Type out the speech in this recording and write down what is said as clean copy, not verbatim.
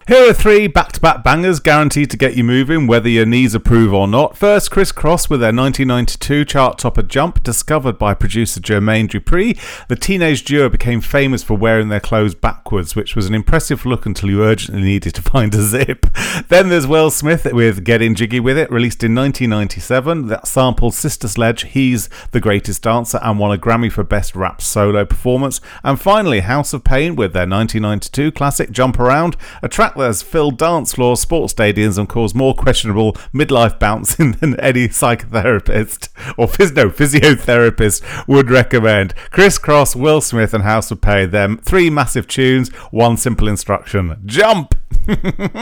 Here are three back-to-back bangers guaranteed to get you moving, whether your knees approve or not. First, Criss Cross with their 1992 chart-topper Jump, discovered by producer Jermaine Dupri. The teenage duo became famous for wearing their clothes backwards, which was an impressive look until you urgently needed to find a zip. Then there's Will Smith with Getting Jiggy With It, released in 1997. That sampled Sister Sledge, He's the Greatest Dancer, and won a Grammy for Best Rap Solo Performance. And finally, House of Pain with their 1992 classic Jump Around, a track that has filled dance floors, sports stadiums, and caused more questionable midlife bouncing than any psychotherapist or physiotherapist would recommend. Criss Cross, Will Smith, and House of Pain, them three massive tunes, one simple instruction: jump!